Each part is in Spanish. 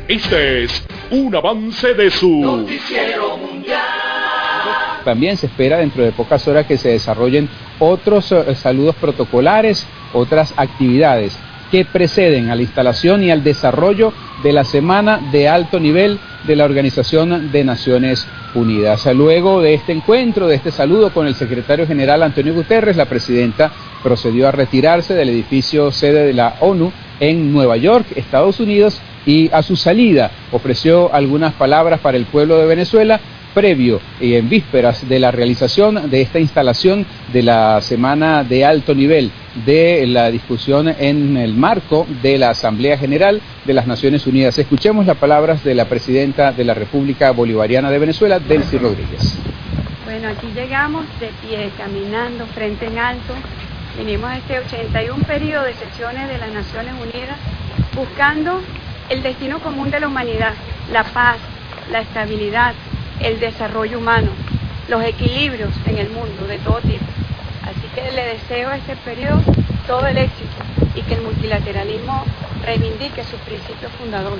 Este es un avance de su Noticiero Mundial. También se espera dentro de pocas horas que se desarrollen otros saludos protocolares, otras actividades que preceden a la instalación y al desarrollo de la Semana de Alto Nivel de la Organización de Naciones Unidas. Luego de este encuentro, de este saludo con el secretario general Antonio Guterres, la presidenta procedió a retirarse del edificio sede de la ONU en Nueva York, Estados Unidos, y a su salida ofreció algunas palabras para el pueblo de Venezuela, previo y en vísperas de la realización de esta instalación de la Semana de Alto Nivel de la discusión en el marco de la Asamblea General de las Naciones Unidas. Escuchemos las palabras de la presidenta de la República Bolivariana de Venezuela, Delcy Rodríguez. Bueno, aquí llegamos de pie, caminando, frente en alto. Vinimos a este 81 periodo de sesiones de las Naciones Unidas buscando el destino común de la humanidad, la paz, la estabilidad, el desarrollo humano, los equilibrios en el mundo de todo tipo. Así que le deseo a este periodo todo el éxito y que el multilateralismo reivindique sus principios fundadores.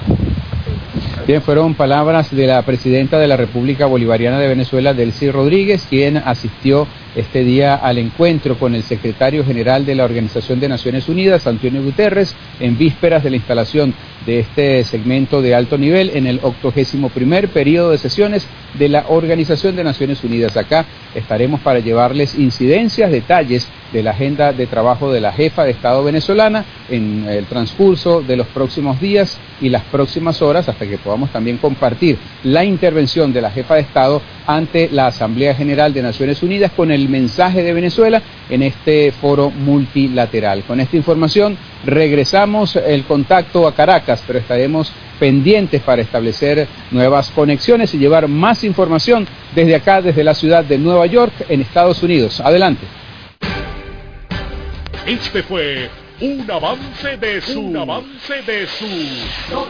Bien, fueron palabras de la presidenta de la República Bolivariana de Venezuela, Delcy Rodríguez, quien asistió este día al encuentro con el secretario general de la Organización de Naciones Unidas, Antonio Guterres, en vísperas de la instalación de este segmento de alto nivel en el 81º periodo de sesiones de la Organización de Naciones Unidas. Acá estaremos para llevarles incidencias, detalles de la agenda de trabajo de la jefa de Estado venezolana en el transcurso de los próximos días y las próximas horas, hasta que podamos también compartir la intervención de la jefa de Estado ante la Asamblea General de Naciones Unidas con el mensaje de Venezuela en este foro multilateral. Con esta información regresamos el contacto a Caracas, pero estaremos pendientes para establecer nuevas conexiones y llevar más información desde acá, desde la ciudad de Nueva York, en Estados Unidos. Adelante. Este fue un avance de su